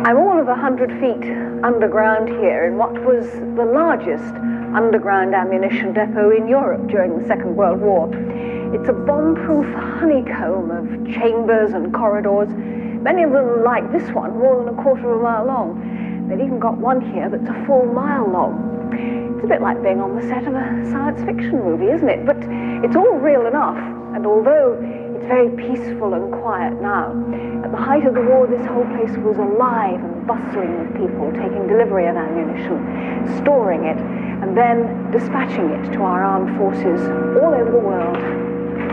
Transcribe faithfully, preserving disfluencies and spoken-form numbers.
I'm all of one hundred feet underground here in what was the largest underground ammunition depot in Europe during the Second World War. It's a bomb-proof honeycomb of chambers and corridors, many of them like this one, more than a quarter of a mile long. They've even got one here that's a full mile long. It's a bit like being on the set of a science fiction movie, isn't it? But it's all real enough, and although it's very peaceful and quiet now, at the height of the war this whole place was alive and bustling with people taking delivery of ammunition, storing it, and then dispatching it to our armed forces all over the world.